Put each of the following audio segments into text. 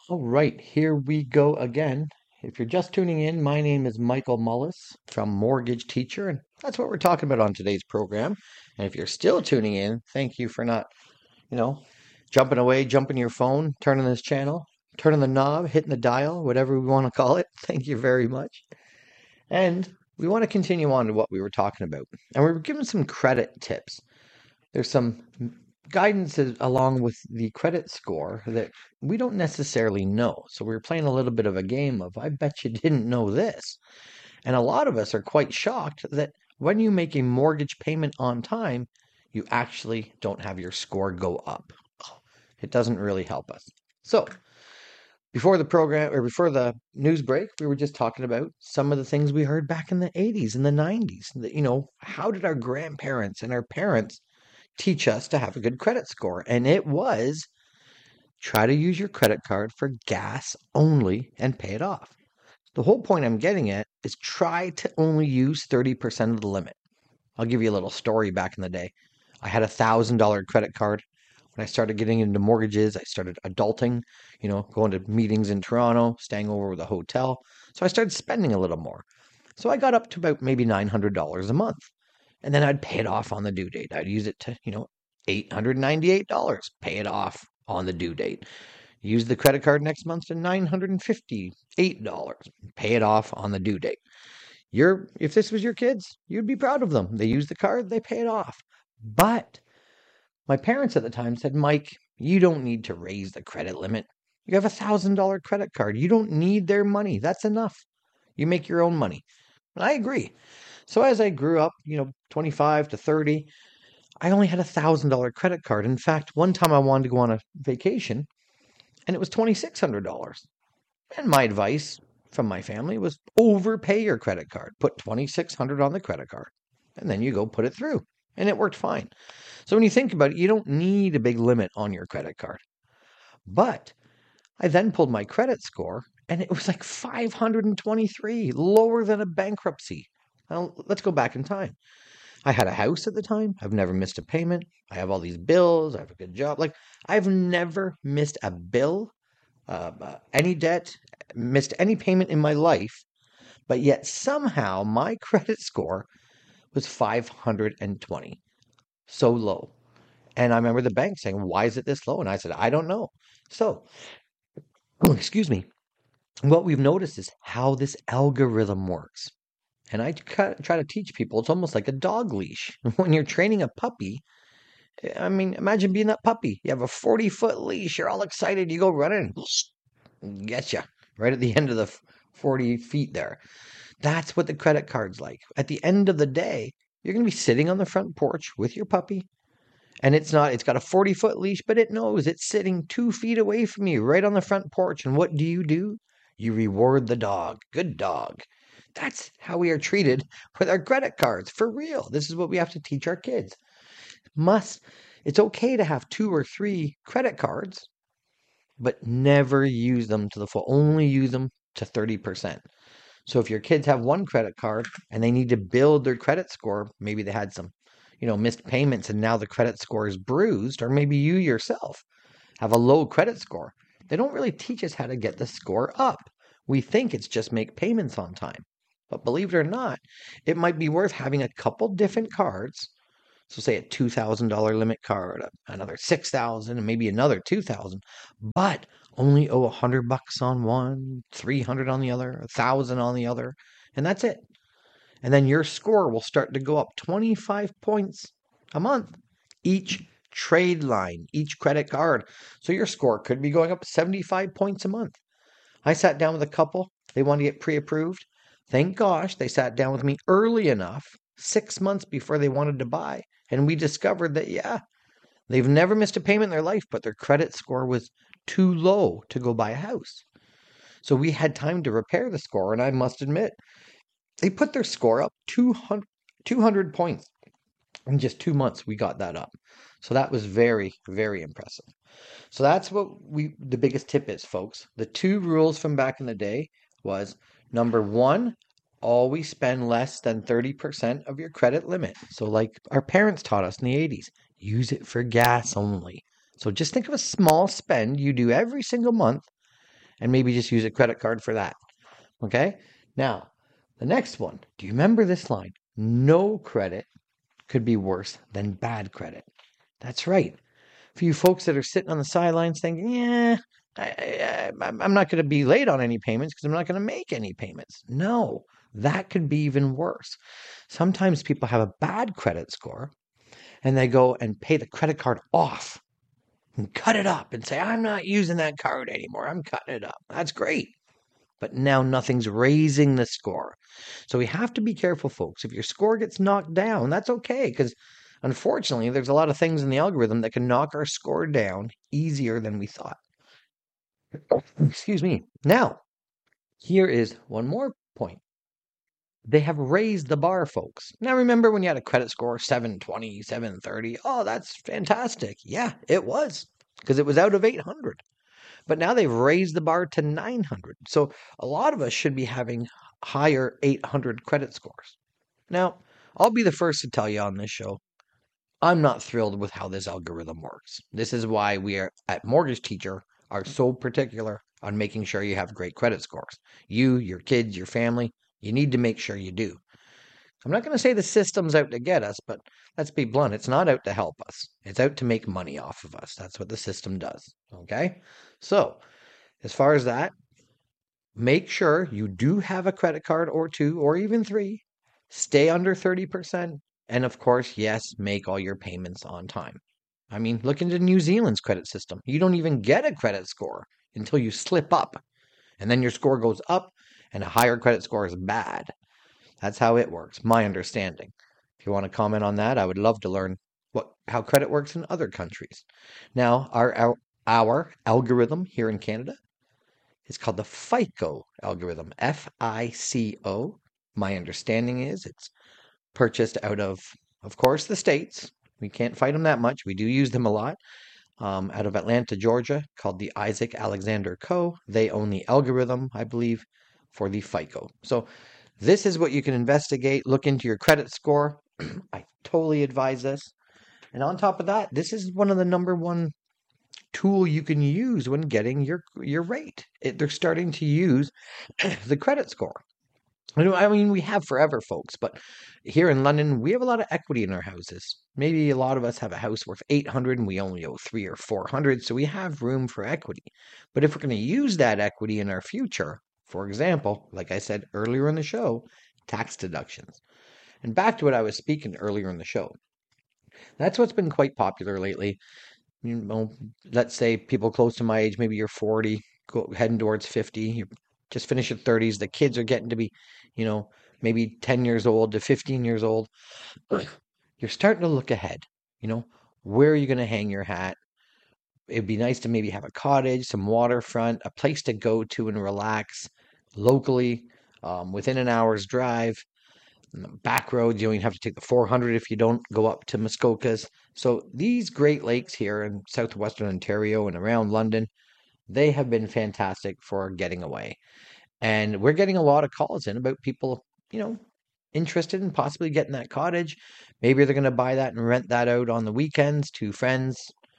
All right, here we go again. If you're just tuning in, my name is Michael Mullis from Mortgage Teacher, and that's what we're talking about on today's program. And if you're still tuning in, thank you for not, you know, jumping away, jumping your phone, turning this channel, turning the knob, hitting the dial, whatever we want to call it. Thank you very much. And we want to continue on to what we were talking about. And we were given some credit tips. There's some guidance along with the credit score that we don't necessarily know. So we were playing a little bit of a game of, I bet you didn't know this. And a lot of us are quite shocked that when you make a mortgage payment on time, you actually don't have your score go up. It doesn't really help us. So before the program or before the news break, we were just talking about some of the things we heard back in the 80s and the 90s. How did our grandparents and our parents teach us to have a good credit score? And it was try to use your credit card for gas only and pay it off. The whole point I'm getting at is try to only use 30% of the limit. I'll give you a little story back in the day. I had $1,000 credit card. When I started getting into mortgages, I started adulting, going to meetings in Toronto, staying over with a hotel. So I started spending a little more. So I got up to about maybe $900 a month. And then I'd pay it off on the due date. I'd use it to, $898, pay it off on the due date. Use the credit card next month to $958, pay it off on the due date. If this was your kids, you'd be proud of them. They use the card, they pay it off. But my parents at the time said, Mike, you don't need to raise the credit limit. You have $1,000 credit card. You don't need their money. That's enough. You make your own money. And I agree. So as I grew up, 25 to 30, I only had $1,000 credit card. In fact, one time I wanted to go on a vacation and it was $2,600. And my advice from my family was overpay your credit card. Put $2,600 on the credit card and then you go put it through. And it worked fine. So when you think about it, you don't need a big limit on your credit card. But I then pulled my credit score and it was like 523, lower than a bankruptcy. Now, let's go back in time. I had a house at the time. I've never missed a payment. I have all these bills. I have a good job. Like, I've never missed a bill, any debt, missed any payment in my life. But yet somehow my credit score was 520. So low. And I remember the bank saying, why is it this low? And I said, I don't know. So, excuse me. What we've noticed is how this algorithm works. And I try to teach people it's almost like a dog leash. When you're training a puppy, I mean, imagine being that puppy. You have a 40-foot leash. You're all excited. You go running. Get you right at the end of the 40 feet there. That's what the credit card's like. At the end of the day, you're going to be sitting on the front porch with your puppy. And it's got a 40-foot leash, but it knows it's sitting 2 feet away from you right on the front porch. And what do? You reward the dog. Good dog. That's how we are treated with our credit cards. For real. This is what we have to teach our kids. It's okay to have 2 or 3 credit cards, but never use them to the full. Only use them to 30%. So if your kids have one credit card and they need to build their credit score, maybe they had some, missed payments and now the credit score is bruised, or maybe you yourself have a low credit score. They don't really teach us how to get the score up. We think it's just make payments on time. But believe it or not, it might be worth having a couple different cards. So say a $2,000 limit card, another $6,000, and maybe another $2,000, but only owe $100 on one, $300 on the other, $1,000 on the other, and that's it. And then your score will start to go up 25 points a month each trade line, each credit card. So your score could be going up 75 points a month. I sat down with a couple. They wanted to get pre-approved. Thank gosh they sat down with me early enough, 6 months before they wanted to buy. And we discovered that, yeah, they've never missed a payment in their life, but their credit score was too low to go buy a house. So we had time to repair the score. And I must admit, they put their score up 200 points. In just 2 months, we got that up. So that was very, very impressive. So that's what the biggest tip is, folks. The 2 rules from back in the day was number 1, always spend less than 30% of your credit limit. So like our parents taught us in the 80s, use it for gas only. So just think of a small spend you do every single month and maybe just use a credit card for that. Okay? Now, the next one. Do you remember this line? No credit could be worse than bad credit. That's right. For you folks that are sitting on the sidelines thinking, yeah, I'm not going to be late on any payments because I'm not going to make any payments. No, that could be even worse. Sometimes people have a bad credit score and they go and pay the credit card off and cut it up and say, I'm not using that card anymore. I'm cutting it up. That's great. But now nothing's raising the score. So we have to be careful, folks. If your score gets knocked down, that's okay, because unfortunately, there's a lot of things in the algorithm that can knock our score down easier than we thought. Excuse me. Now, here is one more point. They have raised the bar, folks. Now, remember when you had a credit score 720, 730? Oh, that's fantastic. Yeah, it was, because it was out of 800. But now they've raised the bar to 900. So a lot of us should be having higher 800 credit scores. Now, I'll be the first to tell you on this show, I'm not thrilled with how this algorithm works. This is why we are at Mortgage Teacher are so particular on making sure you have great credit scores. You, your kids, your family, you need to make sure you do. I'm not going to say the system's out to get us, but let's be blunt. It's not out to help us. It's out to make money off of us. That's what the system does. Okay? So, as far as that, make sure you do have a credit card or two or even three. Stay under 30%. And of course, yes, make all your payments on time. I mean, look into New Zealand's credit system. You don't even get a credit score until you slip up. And then your score goes up, and a higher credit score is bad. That's how it works, my understanding. If you want to comment on that, I would love to learn how credit works in other countries. Now, our algorithm here in Canada is called the FICO algorithm, FICO. My understanding is it's purchased out of course, the States. We can't fight them that much. We do use them a lot. Out of Atlanta, Georgia, called the Isaac Alexander Co. They own the algorithm, I believe, for the FICO. So this is what you can investigate. Look into your credit score. I totally advise this. And on top of that, this is one of the number one tool you can use when getting your rate. They're starting to use the credit score. I mean, we have forever, folks, but here in London, we have a lot of equity in our houses. Maybe a lot of us have a house worth 800 and we only owe 3 or 400, so we have room for equity. But if we're going to use that equity in our future, for example, like I said earlier in the show, tax deductions. And back to what I was speaking earlier in the show. That's what's been quite popular lately. You know, let's say people close to my age, maybe you're 40, heading towards 50, you just finished your 30s, the kids are getting to be, maybe 10 years old to 15 years old. You're starting to look ahead. Where are you going to hang your hat? It'd be nice to maybe have a cottage, some waterfront, a place to go to and relax locally, within an hour's drive. Back roads, you have to take the 400 if you don't go up to Muskokas. So these Great Lakes here in southwestern Ontario and around London, they have been fantastic for getting away. And we're getting a lot of calls in about people, interested in possibly getting that cottage. Maybe they're going to buy that and rent that out on the weekends to friends.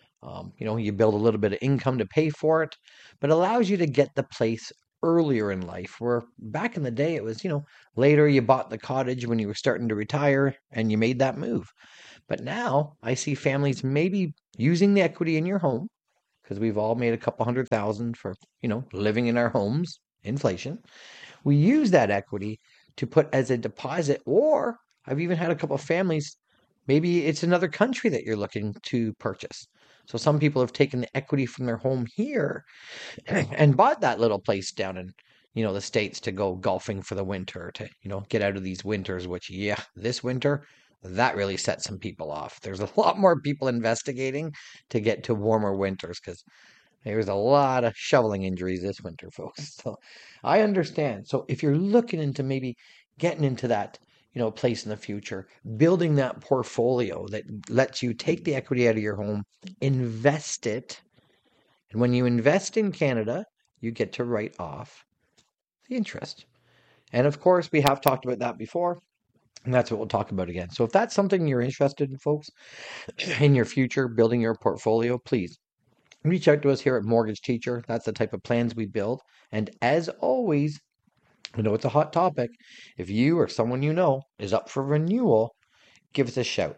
You build a little bit of income to pay for it, but allows you to get the place earlier in life, where back in the day it was, later you bought the cottage when you were starting to retire and you made that move. But now I see families maybe using the equity in your home, because we've all made a couple $100,000 for, living in our homes, inflation. We use that equity to put as a deposit, or I've even had a couple of families, maybe it's another country that you're looking to purchase. So some people have taken the equity from their home here and bought that little place down in, the States to go golfing for the winter, to, get out of these winters, which, yeah, this winter, that really set some people off. There's a lot more people investigating to get to warmer winters, because there's a lot of shoveling injuries this winter, folks. So I understand. So if you're looking into maybe getting into that, place in the future, building that portfolio that lets you take the equity out of your home, invest it. And when you invest in Canada, you get to write off the interest. And of course, we have talked about that before. And that's what we'll talk about again. So if that's something you're interested in, folks, in your future, building your portfolio, please reach out to us here at Mortgage Teacher. That's the type of plans we build. And as always, I know it's a hot topic. If you or someone you know is up for renewal, give us a shout.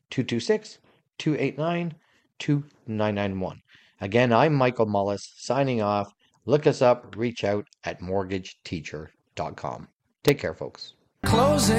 226-289-2991. Again, I'm Michael Mullis signing off. Look us up, reach out at mortgageteacher.com. Take care, folks. Closing.